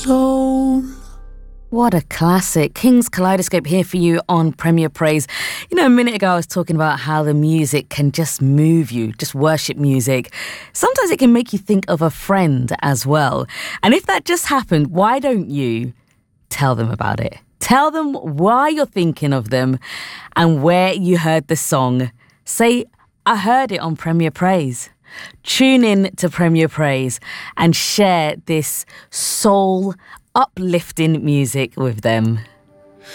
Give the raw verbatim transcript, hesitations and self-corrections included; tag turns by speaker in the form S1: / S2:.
S1: soul.
S2: What a classic. King's Kaleidoscope here for you on Premier Praise. You know, a minute ago I was talking about how the music can just move you, just worship music. Sometimes it can make you think of a friend as well. And if that just happened, why don't you tell them about it? Tell them why you're thinking of them and where you heard the song. Say, I heard it on Premier Praise. Tune in to Premier Praise and share this soul uplifting music with them.